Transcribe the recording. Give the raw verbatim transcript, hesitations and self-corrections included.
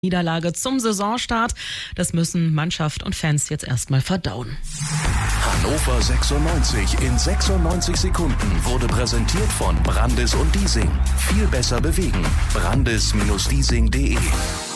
Niederlage zum Saisonstart. Das müssen Mannschaft und Fans jetzt erstmal verdauen. Hannover sechsundneunzig in sechsundneunzig Sekunden wurde präsentiert von Brandis und Diesing. Viel besser bewegen. Brandis Diesing punkt de